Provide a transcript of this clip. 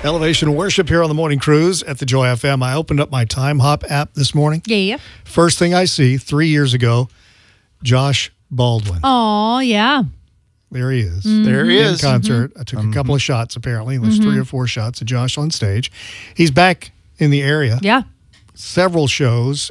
Elevation Worship here on the Morning Cruise at the Joy FM. I opened up my Time Hop app this morning. Yeah. First thing I see, 3 years ago, Josh Baldwin. Oh, yeah. There he is. There he In is. concert. I took a couple of shots, apparently. There's 3 or 4 shots of Josh on stage. He's back in the area. Yeah. Several shows